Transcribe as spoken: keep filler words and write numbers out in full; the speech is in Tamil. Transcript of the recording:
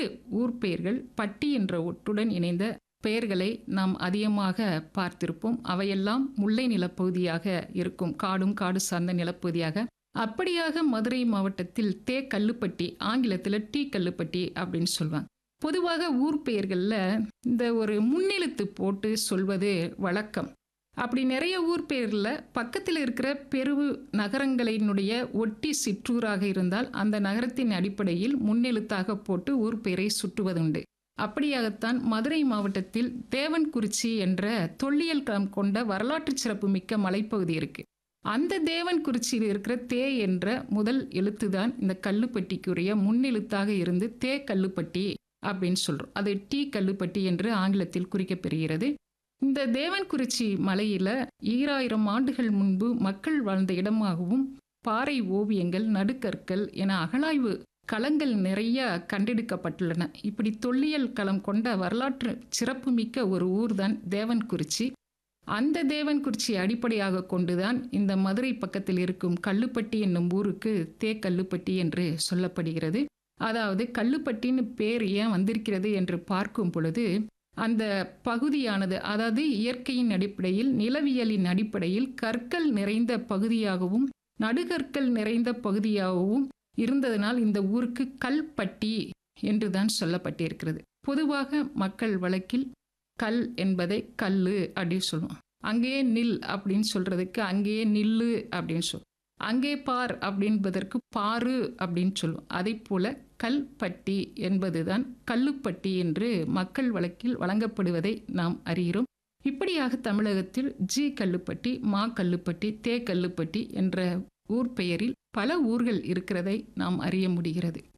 ஊர் பெயர்கள் பட்டி என்ற ஒட்டுடன் இணைந்த பெயர்களை நாம் அதிகமாக பார்த்திருப்போம். அவையெல்லாம் முல்லை நிலப்பகுதியாக இருக்கும், காடும் காடு சார்ந்த நிலப்பகுதியாக. அப்படியாக மதுரை மாவட்டத்தில் தே கல்லுப்பட்டி, ஆங்கிலத்தில் டி கல்லுப்பட்டி அப்படின்னு சொல்லுவாங்க. பொதுவாக ஊர் பெயர்களில் இந்த ஒரு முன்னெழுத்து போட்டு சொல்வது வழக்கம். அப்படி நிறைய ஊர் பெயரில் பக்கத்தில் இருக்கிற பெரு நகரங்களினுடைய ஒட்டி சிற்றூராக இருந்தால் அந்த நகரத்தின் அடிப்படையில் முன்னெழுத்தாக போட்டு ஊர் பெயரை சுட்டுவதுண்டு. அப்படியாகத்தான் மதுரை மாவட்டத்தில் தேவன்குறிச்சி என்ற தொல்லியல் களம் கொண்ட வரலாற்று சிறப்பு மிக்க மலைப்பகுதி இருக்கு. அந்த தேவன்குறிச்சியில் இருக்கிற தே என்ற முதல் எழுத்து தான் இந்த கல்லுப்பட்டிக்குரிய முன்னெழுத்தாக இருந்து தே கல்லுப்பட்டி அப்படின்னு சொல்றோம். அது டி கல்லுப்பட்டி என்று ஆங்கிலத்தில் குறிக்கப்பெறுகிறது. இந்த தேவன்குறிச்சி மலையில ஈராயிரம் ஆண்டுகள் முன்பு மக்கள் வாழ்ந்த இடமாகவும் பாறை ஓவியங்கள், நடுக்கற்கள் என அகழாய்வு களங்கள் நிறைய கண்டெடுக்கப்பட்டுள்ளன. இப்படி தொல்லியல் களம் கொண்ட வரலாற்று சிறப்புமிக்க ஒரு ஊர் தான் தேவன்குறிச்சி. அந்த தேவன்குறிச்சி அடிப்படையாக கொண்டுதான் இந்த மதுரை பக்கத்தில் இருக்கும் கல்லுப்பட்டி என்னும் ஊருக்கு தே கல்லுப்பட்டி என்று சொல்லப்படுகிறது. அதாவது கல்லுப்பட்டின்னு பேர் ஏன் வந்திருக்கிறது என்று பார்க்கும் பொழுது, அந்த பகுதியானது அதாவது இயற்கையின் அடிப்படையில், நிலவியலின் அடிப்படையில் கற்கள் நிறைந்த பகுதியாகவும் நடுகற்கள் நிறைந்த பகுதியாகவும் இருந்ததனால் இந்த ஊருக்கு கல்பட்டி என்றுதான் சொல்லப்பட்டிருக்கிறது. பொதுவாக மக்கள் வழக்கில் கல் என்பதை கல்லு அப்படின்னு சொல்லுவோம். அங்கேயே நில் அப்படின்னு சொல்றதுக்கு அங்கேயே நில்லு அப்படின்னு சொல்லுவோம். அங்கே பார் அப்படின்பதற்கு பாரு அப்படின்னு சொல்லுவோம். அதே போல கல்பட்டி என்பதுதான் கல்லுப்பட்டி என்று மக்கள் வழக்கில் வழங்கப்படுவதை நாம் அறிகிறோம். இப்படியாக தமிழகத்தில் ஜி கல்லுப்பட்டி, மா கல்லுப்பட்டி, தே கல்லுப்பட்டி என்ற ஊர் பெயரில் பல ஊர்கள் இருக்கிறதை நாம் அறிய முடிகிறது.